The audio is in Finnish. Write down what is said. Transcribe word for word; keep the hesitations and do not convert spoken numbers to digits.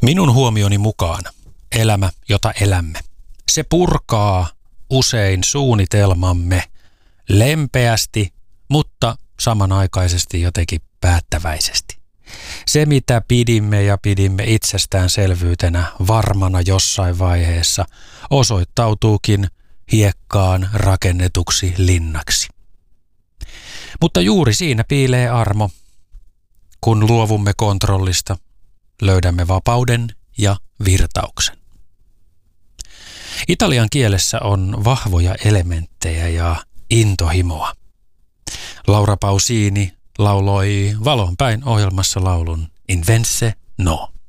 Minun huomioni mukaan elämä, jota elämme, se purkaa usein suunnitelmamme lempeästi, mutta samanaikaisesti jotenkin päättäväisesti. Se, mitä pidimme ja pidimme itsestäänselvyytenä varmana jossain vaiheessa, osoittautuukin hiekkaan rakennetuksi linnaksi. Mutta juuri siinä piilee armo, kun luovumme kontrollista, löydämme vapauden ja virtauksen. Italian kielessä on vahvoja elementtejä ja intohimoa. Laura Pausini lauloi Valonpäin ohjelmassa laulun In vence no.